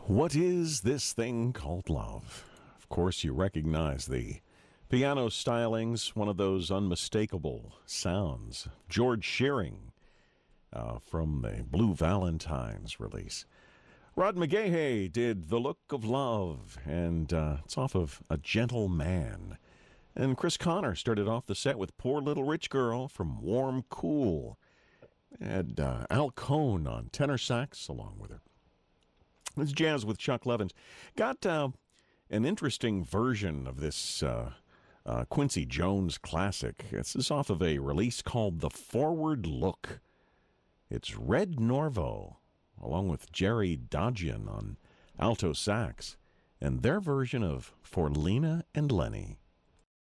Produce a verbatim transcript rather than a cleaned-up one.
What is this thing called love? Of course, you recognize the piano stylings, one of those unmistakable sounds. George Shearing uh, from the Blue Valentines release. Rod McGahey did The Look of Love, and uh, it's off of A Gentle Man. And Chris Connor started off the set with Poor Little Rich Girl from Warm Cool. Had uh, Al Cohn on tenor sax along with her. It's Jazz with Chuck Levins. Got uh, an interesting version of this uh, uh, Quincy Jones classic. This is off of a release called The Forward Look. It's Red Norvo, along with Jerry Dodgian on alto sax, and their version of For Lena and Lenny.